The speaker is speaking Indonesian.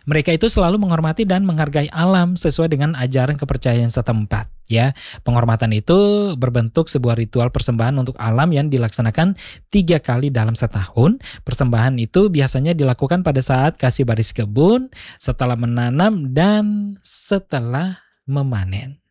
Mereka itu selalu menghormati dan menghargai alam sesuai dengan ajaran kepercayaan setempat. Ya, penghormatan itu berbentuk sebuah ritual persembahan untuk alam yang dilaksanakan 3 kali dalam setahun. Persembahan itu biasanya dilakukan pada saat kasih baris kebun, setelah menanam, dan setelah memanen.